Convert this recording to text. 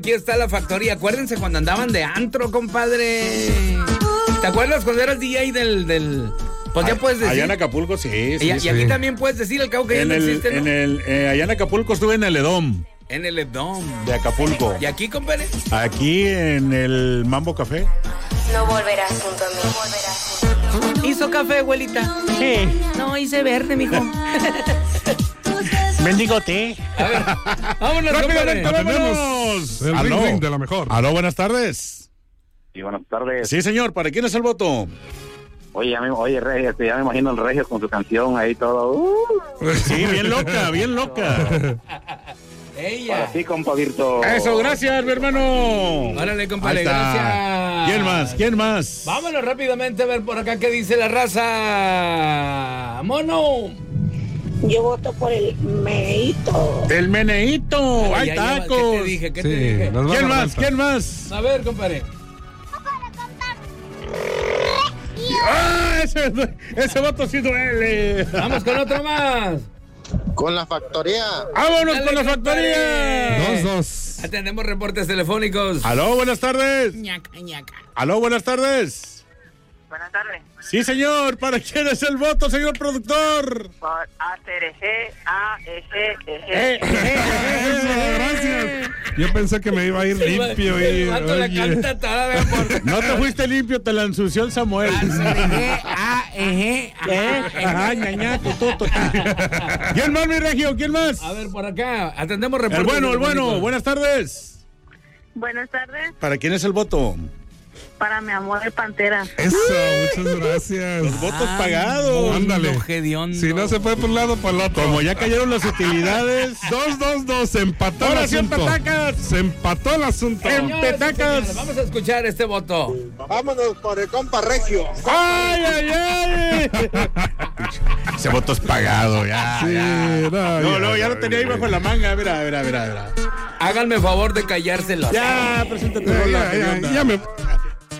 Aquí está la factoría. Acuérdense cuando andaban de antro, compadre. ¿Te acuerdas cuando eras DJ del... Pues ya puedes decir. Allá en Acapulco, sí. Y aquí también puedes decir, al cabo que ya no existe, ¿no? Allá en Acapulco estuve en el Edom. En el Edom. De Acapulco. ¿Y aquí, compadre? Aquí en el Mambo Café. No volverás junto a mí. No volverás junto a mí. ¿Hizo café, abuelita? Sí. No, hice verde, mijo. Mendigo té. A ver, vámonos, Rápidamente, compadre. vámonos. El Aló. ring de la mejor. Aló, buenas tardes. Sí, buenas tardes. Sí, señor, ¿para quién es el voto? Oye, Regio, ya me imagino el Regio con su canción ahí todo. Sí, bien loca, bien loca. Ella. Ahora sí, compa Virto. Eso, gracias, mi hermano. Órale, compadre, Ahí está. gracias. ¿Quién más? ¿Quién más? Vámonos rápidamente a ver por acá qué dice la raza. ¡Mono! Yo voto por el meito. El meneíto. Hay Ya, ya, tacos. ¿Qué te dije? ¿Qué te dije? nos va ¿Quién la más? renta. ¿Quién más? A ver, compadre. ¡Ah! Ese voto sí duele. Vamos con otro más. Con la factoría. ¡Vámonos Dale, con la compadre. factoría! 2-2. Atendemos reportes telefónicos. Aló, buenas tardes. Ñaca, ñaca. Aló, buenas tardes. Buenas tardes. Sí, señor. ¿Para quién es el voto, señor productor? Por ACRG, Gracias. Yo pensé que me iba a ir limpio. El vato la Oye. canta toda, vea, por... No te fuiste limpio, te la ensució el Samuel. Ajá, ñaña, tututo. ¿Quién más, mi regio? ¿Quién más? A ver, por acá. Atendemos El reportes bueno. telefónicos. Buenas tardes. Buenas tardes. ¿Para quién es el voto? Para mi amor de Pantera. Eso, muchas gracias. Los votos pagados. Ándale. Hediondo. Si no se fue por un lado, por el otro. Como ya cayeron las utilidades. 2-2-2, se empató Ahora el sí, asunto. petacas. Se empató el asunto. Señores y petacas. señores, vamos a escuchar este voto. Vámonos por el compa Regio. ¡Ay, ay, ay! Ese voto es pagado, ya. Sí, ya. No, ya lo tenía ahí bien. bajo la manga. Mira. Háganme favor de callárselo. Ya, preséntate. Rola, ¿qué onda? Ya me...